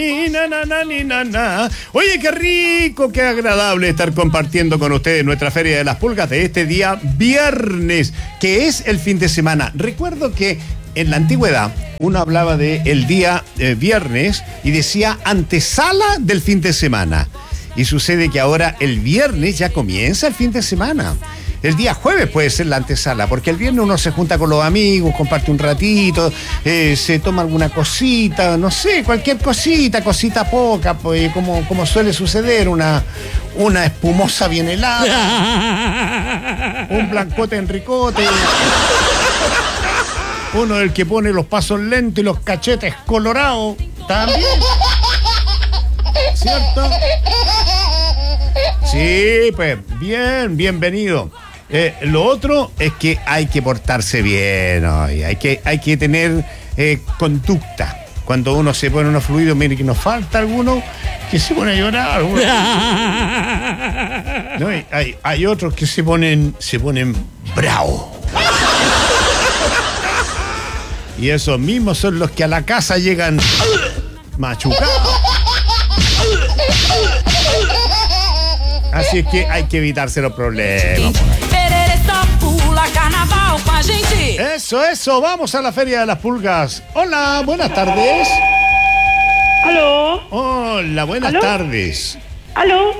Ni, na, na, na, ni, na, na. Oye, qué rico, qué agradable estar compartiendo con ustedes nuestra Feria de las Pulgas de este día viernes, que es el fin de semana. Recuerdo que en la antigüedad uno hablaba de el día viernes y decía antesala del fin de semana. Y sucede que ahora el viernes ya comienza el fin de semana. El día jueves puede ser la antesala, porque el viernes uno se junta con los amigos, comparte un ratito, se toma alguna cosita, no sé, cualquier cosita poca, pues, como suele suceder, una espumosa bien helada, un blancote en ricote, uno del que pone los pasos lentos y los cachetes colorados, también, ¿cierto? Sí, pues, bienvenido. Lo otro es que hay que portarse bien hoy, hay que tener conducta. Cuando uno se pone unos fluidos, mire que nos falta alguno que se pone a llorar. No, hay otros que se ponen bravos. Y esos mismos son los que a la casa llegan machucados. Así es que hay que evitarse los problemas. Eso, vamos a la Feria de las Pulgas. Hola, buenas tardes. ¿Aló? Hola, buenas tardes. ¿Aló?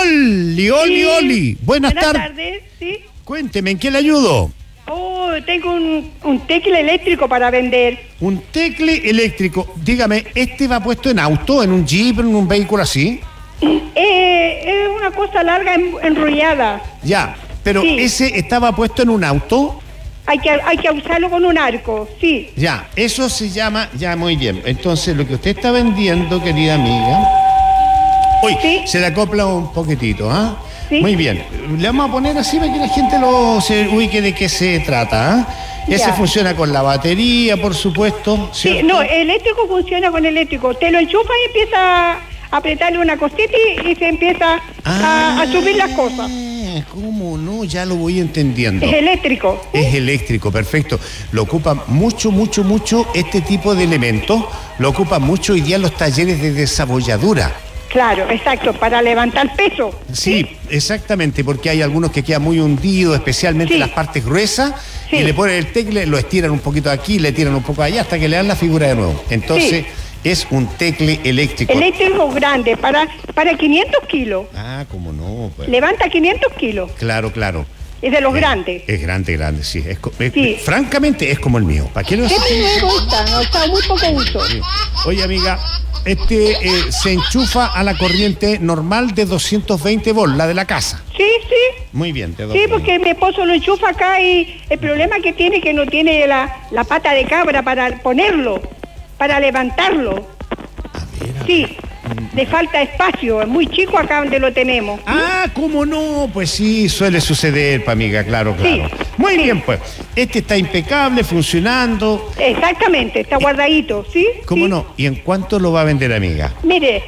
Oli. Buenas tardes, sí. Cuénteme, ¿en qué le ayudo? Oh, tengo un tecle eléctrico para vender. Un tecle eléctrico. Dígame, ¿este va puesto en auto, en un jeep, en un vehículo así? Es una cosa larga enrollada. Ya, pero sí. ¿Ese estaba puesto en un auto? Hay que usarlo con un arco, sí. Ya, eso se llama, ya muy bien. Entonces, lo que usted está vendiendo, querida amiga... Uy, ¿sí? Se le acopla un poquitito, ¿ah? Sí. Muy bien. Le vamos a poner así para que la gente se ubique de qué se trata, ¿ah? Ese funciona con la batería, por supuesto. ¿Cierto? Sí, no, eléctrico funciona con eléctrico. Te lo enchufa y empieza a apretarle una cosita y se empieza a subir las cosas. ¿Cómo no? Ya lo voy entendiendo. Es eléctrico. Es eléctrico, perfecto. Lo ocupan mucho este tipo de elementos. Lo ocupan mucho hoy día en los talleres de desabolladura. Claro, exacto, para levantar peso. Sí, exactamente, porque hay algunos que quedan muy hundidos, especialmente las partes gruesas, y le ponen el tecle, lo estiran un poquito aquí, le tiran un poco allá, hasta que le dan la figura de nuevo. Entonces, es un tecle eléctrico. Eléctrico grande, para 500 kilos. Ah, cómo no. Pues. Levanta 500 kilos. Claro. Es de los grandes. Es grande, sí. Francamente, es como el mío. ¿Para qué lo haces? Me gusta, no está muy poco uso. Sí. Oye, amiga, se enchufa a la corriente normal de 220 volts, la de la casa. Sí. Muy bien, Sí, porque mi esposo lo enchufa acá y el problema que tiene es que no tiene la pata de cabra para ponerlo, para levantarlo. A ver. Sí. Le falta espacio, es muy chico acá donde lo tenemos. Ah, ¿cómo no? Pues sí, suele suceder, amiga, claro. Sí, muy bien, pues. Este está impecable, funcionando. Exactamente, está guardadito, ¿sí? ¿Cómo no? ¿Y en cuánto lo va a vender, amiga? Mire,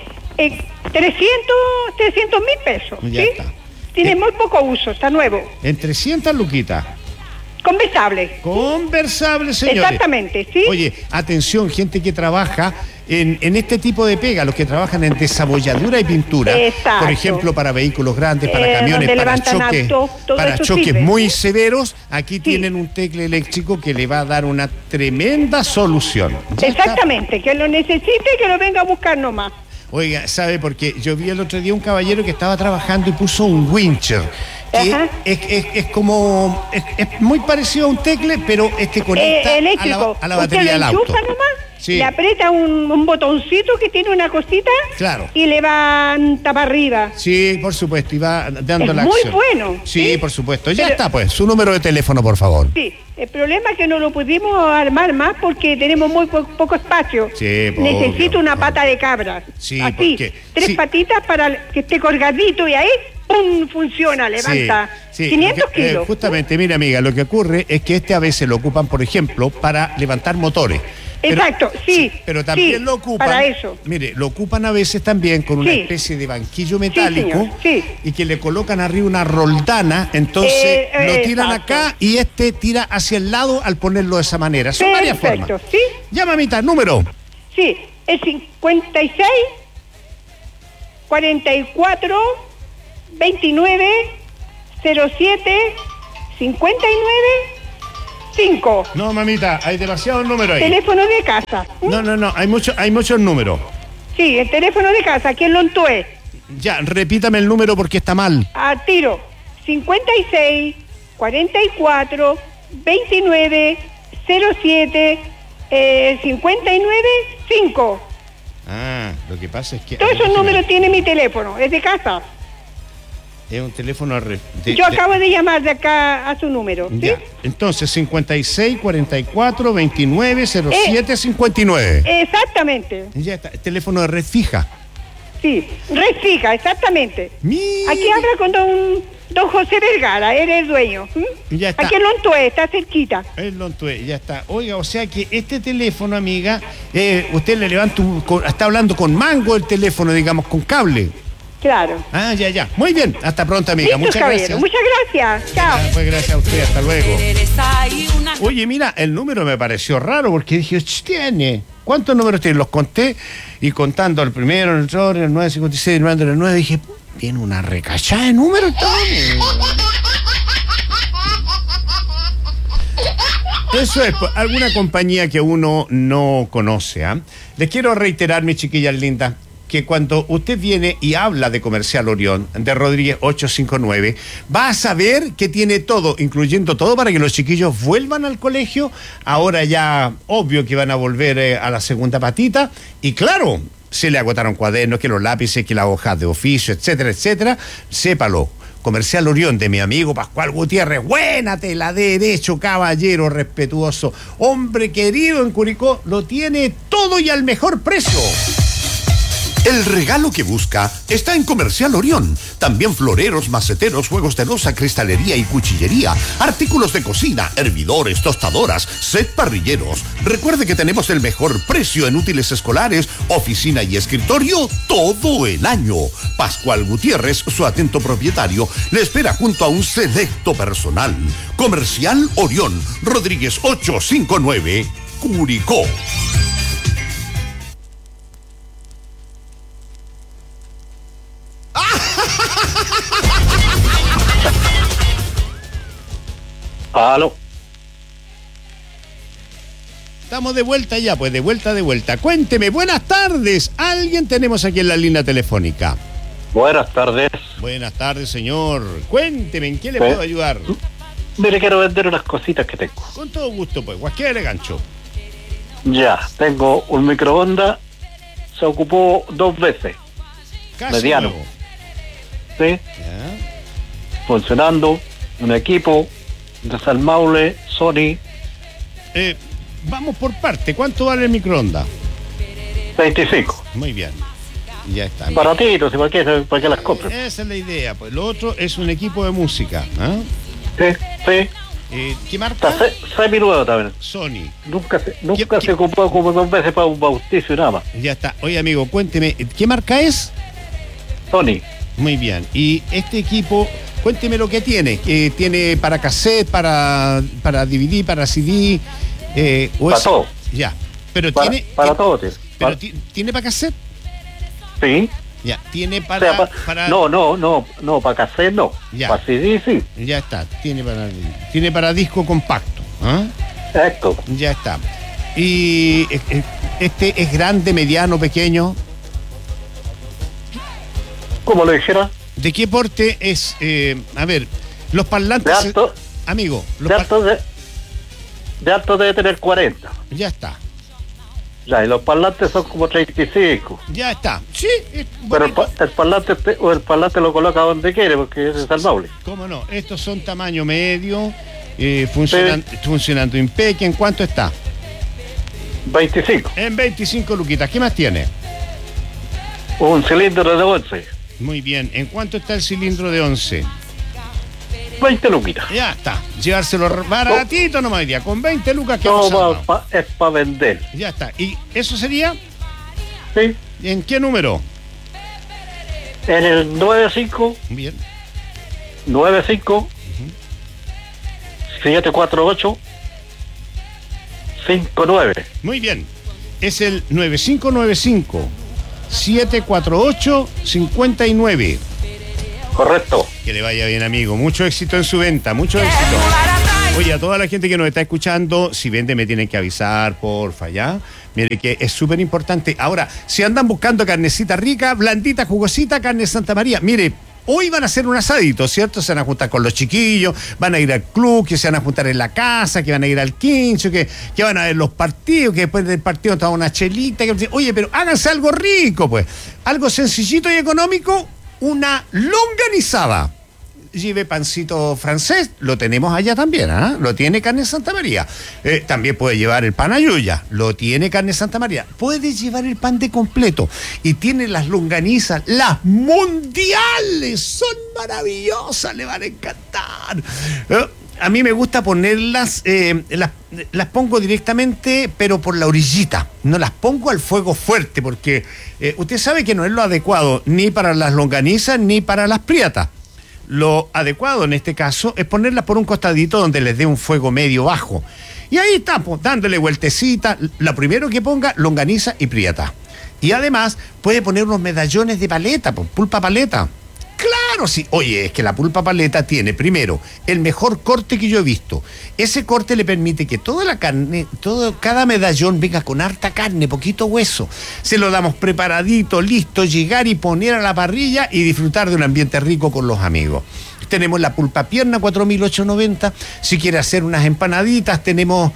300,000 pesos, ya ¿sí? Está. Tiene muy poco uso, está nuevo. En 300 luquitas. Conversable, señores. Exactamente, sí. Oye, atención, gente que trabaja en este tipo de pega, los que trabajan en desabolladura y pintura. Exacto. Por ejemplo, para vehículos grandes, para camiones, para choques muy severos, aquí tienen un tecle eléctrico que le va a dar una tremenda solución. Exactamente, que lo necesite y que lo venga a buscar nomás. Oiga, ¿sabe? Porque yo vi el otro día un caballero que estaba trabajando y puso un wincher. Que es muy parecido a un tecle, pero conecta a la batería del auto. Nomás, le aprieta un botoncito que tiene una cosita y levanta para arriba. Sí, por supuesto, y va dando la acción. Muy bueno. Sí, por supuesto. Ya está, pues, su número de teléfono, por favor. Sí, el problema es que no lo pudimos armar más porque tenemos muy poco espacio. Sí, necesito una pata de cabra. Sí, así, 3 patitas para que esté colgadito y ahí ¡pum! Funciona, levanta 500 kilos. Justamente, mira, amiga, lo que ocurre es que a veces lo ocupan, por ejemplo, para levantar motores. Exacto, sí. Pero también lo ocupan. Para eso. Mire, lo ocupan a veces también con una especie de banquillo metálico y que le colocan arriba una roldana, entonces lo tiran acá y tira hacia el lado al ponerlo de esa manera. Son varias formas. ¿Sí? Ya, mamita, número. Sí, Es 56 44 29 07 59 5. No, mamita, hay demasiados números ahí. Teléfono de casa. No, hay muchos números. Sí, el teléfono de casa, aquí en Lontué. Ya, repítame el número porque está mal. A tiro. 56 44 29 07 59 5. Ah, lo que pasa es que... Todos esos números tiene mi teléfono, es de casa. Es un teléfono... Yo acabo de llamar de acá a su número, ¿sí? Ya, entonces 56 44 29 07 59. Exactamente. Ya está, teléfono de red fija. Sí, red fija, exactamente. Mira. Aquí habla con don José Vergara, él es el dueño. Ya está. Aquí en Lontué, está cerquita. El Lontué, ya está. Oiga, o sea que este teléfono, amiga, usted le levanta, está hablando con mango el teléfono, digamos, con cable. Claro. Ah, ya. Muy bien, hasta pronto, amiga. Listo, Muchas caballero. gracias. Muchas gracias. Chao. Pues gracias a usted, hasta luego. Oye, mira, el número me pareció raro porque dije, tiene. ¿Cuántos números tiene? Los conté y contando el primero, el otro, el 956, el 9, dije, tiene una recachada de números, Tony. Eso es, pues, alguna compañía que uno no conoce. Les quiero reiterar, mis chiquillas lindas, que cuando usted viene y habla de Comercial Orión, de Rodríguez 859, va a saber que tiene todo, incluyendo todo para que los chiquillos vuelvan al colegio. Ahora ya, obvio que van a volver a la segunda patita. Y claro, se le agotaron cuadernos, que los lápices, que las hojas de oficio, etcétera, etcétera. Sépalo. Comercial Orión de mi amigo Pascual Gutiérrez, buena tela, derecho, caballero, respetuoso, hombre querido en Curicó, lo tiene todo y al mejor precio. El regalo que busca está en Comercial Orión. También floreros, maceteros, juegos de loza, cristalería y cuchillería, artículos de cocina, hervidores, tostadoras, set parrilleros. Recuerde que tenemos el mejor precio en útiles escolares, oficina y escritorio todo el año. Pascual Gutiérrez, su atento propietario, le espera junto a un selecto personal. Comercial Orión, Rodríguez 859, Curicó. Aló. Estamos de vuelta ya, pues de vuelta. Cuénteme, buenas tardes. Alguien tenemos aquí en la línea telefónica. Buenas tardes. Buenas tardes, señor. Cuénteme, ¿en qué le puedo ayudar? Mire, quiero vender unas cositas que tengo. Con todo gusto, pues. Guasquere gancho. Ya, tengo un microondas. Se ocupó 2 veces. Casi mediano. nuevo. ¿Sí? Ya. Funcionando. Un equipo de San Maule, Sony. Vamos por parte. ¿Cuánto vale el microondas? 25. Muy bien. Ya está. Baratitos, ¿y para qué las compras? Esa es la idea. Pues lo otro es un equipo de música. Sí. ¿Qué marca? Está semi-nuevo también. Sony. Nunca se ocupó como 2 veces para un bautizo y nada más. Ya está. Oye, amigo, cuénteme, ¿qué marca es? Sony. Muy bien. Y este equipo, cuénteme lo que tiene. ¿Tiene para cassette, para DVD, para CD? Para todo. Ya. Pero Para todo. Pero ¿tiene para cassette? Sí. Ya. ¿Tiene O para, sea, para... No, para cassette no. Ya. Para CD sí. Ya está. Tiene para disco compacto. Esto. Ya está. Y este es grande, mediano, pequeño. Como le dijera. ¿De qué porte es? A ver, los parlantes... De alto. Amigo, De alto debe tener 40. ya está. Ya, y los parlantes son como 35. Ya está. Sí, Pero bonito. el parlante lo coloca donde quiere, porque es San Maule. ¿Cómo no? Estos son tamaño medio, funcionando impecable. ¿En cuánto está? 25. En 25 luquitas. ¿Qué más tiene? Un cilindro de 11. Muy bien. ¿En cuánto está el cilindro de 11? 20 luquitas. Ya está. Llevárselo baratito nomás diría. Con 20 lucas que No, es para vender. Ya está. ¿Y eso sería? ¿Sí? ¿En qué número? En el 95 Bien. 748 59. Muy bien. es el 9595-748-59. Correcto. Que le vaya bien, amigo. Mucho éxito en su venta, mucho éxito. Oye, a toda la gente que nos está escuchando, si vende me tienen que avisar, porfa, ¿ya? Mire que es súper importante. Ahora, si andan buscando carnecita rica, blandita, jugosita, carne Santa María, mire, hoy van a hacer un asadito, ¿cierto? Se van a juntar con los chiquillos, van a ir al club, que se van a juntar en la casa, que van a ir al quincho, que van a ver los partidos, que después del partido toman una chelita. Oye, pero háganse algo rico, pues. Algo sencillito y económico, una longanizada. Lleve pancito francés, lo tenemos allá también, ¿ah? Lo tiene Carne Santa María. También puede llevar el pan ayuya, lo tiene Carne Santa María. Puede llevar el pan de completo y tiene las longanizas, las mundiales, son maravillosas, le van a encantar. A mí me gusta ponerlas, las pongo directamente, pero por la orillita. No las pongo al fuego fuerte, porque usted sabe que no es lo adecuado ni para las longanizas ni para las prietas. Lo adecuado en este caso es ponerlas por un costadito donde les dé un fuego medio bajo. Y ahí está, pues, dándole vueltecita. Lo primero que ponga, longaniza y prieta. Y además puede poner unos medallones de paleta, pues, pulpa paleta. Claro, sí. Oye, es que la pulpa paleta tiene, primero, el mejor corte que yo he visto. Ese corte le permite que toda la carne, cada medallón venga con harta carne, poquito hueso. Se lo damos preparadito, listo, llegar y poner a la parrilla y disfrutar de un ambiente rico con los amigos. Tenemos la pulpa pierna, 4.890. Si quiere hacer unas empanaditas, tenemos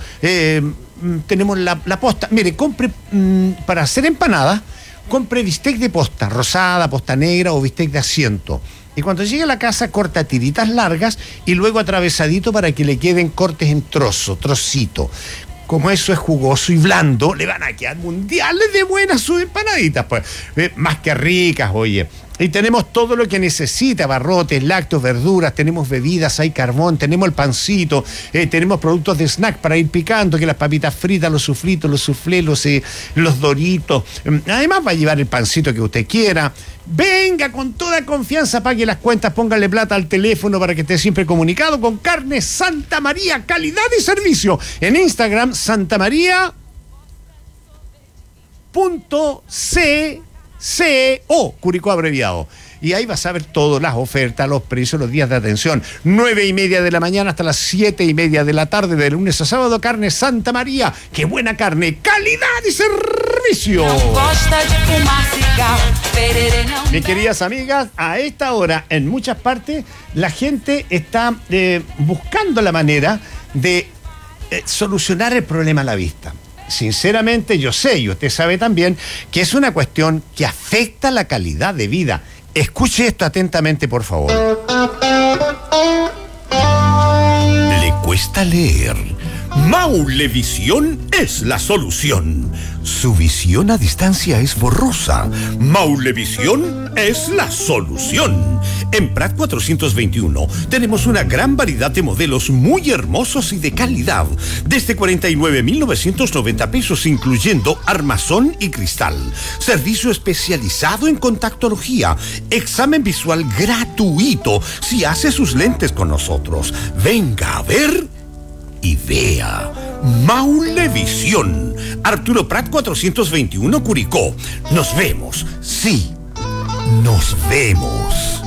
la posta. Mire, compre para hacer empanadas, compre bistec de posta, rosada, posta negra o bistec de asiento. Y cuando llegue a la casa, corta tiritas largas y luego atravesadito para que le queden cortes en trocito. Como eso es jugoso y blando, le van a quedar mundiales de buenas sus empanaditas, pues. Más que ricas, oye. Y tenemos todo lo que necesita, barrotes, lácteos, verduras, tenemos bebidas, hay carbón, tenemos el pancito, tenemos productos de snack para ir picando, que las papitas fritas, los suflitos, los suflés, los doritos. Además va a llevar el pancito que usted quiera. Venga con toda confianza, pague las cuentas, póngale plata al teléfono para que esté siempre comunicado con Carne Santa María, calidad y servicio. En Instagram, santamaría.co, Curicó abreviado. Y ahí vas a ver todas las ofertas, los precios, los días de atención. 9:30 de la mañana hasta las 7:30 de la tarde, de lunes a sábado. Carne Santa María. ¡Qué buena carne! ¡Calidad y servicio! Mis queridas amigas, a esta hora, en muchas partes, la gente está buscando la manera de solucionar el problema a la vista. Sinceramente, yo sé, y usted sabe también, que es una cuestión que afecta la calidad de vida. Escuche esto atentamente, por favor. ¿Le cuesta leer? Maulevisión es la solución. Su visión a distancia es borrosa. Maulevisión es la solución. En Prat 421 tenemos una gran variedad de modelos muy hermosos y de calidad. Desde 49.990 pesos, incluyendo armazón y cristal. Servicio especializado en contactología. Examen visual gratuito si hace sus lentes con nosotros. Venga a ver y vea. Maulevisión. Arturo Prat 421, Curicó. Nos vemos. Sí, nos vemos.